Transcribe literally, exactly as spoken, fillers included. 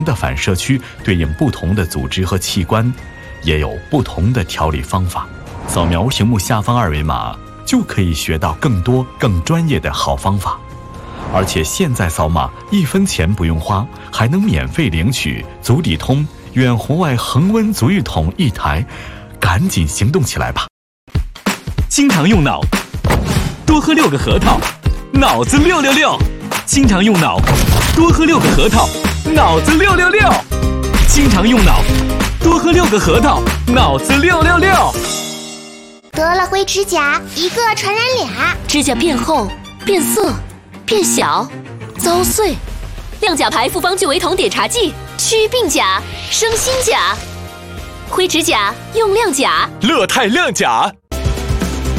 的反射区对应不同的组织和器官，也有不同的调理方法。扫描屏幕下方二维码，就可以学到更多更专业的好方法。而且现在扫码一分钱不用花，还能免费领取足底通远红外恒温足浴桶一台，赶紧行动起来吧！ 经常用脑，多喝六个核桃，脑子六六六；经常用脑，多喝六个核桃，脑子六六六；经常用脑，多喝六个核桃，脑子六六六。 得了灰指甲，一个传染俩， 指甲变厚、变色、变小、遭碎。亮甲牌复方聚维酮碘茶剂，祛病甲，生新甲。灰指甲用亮甲， 乐泰亮甲。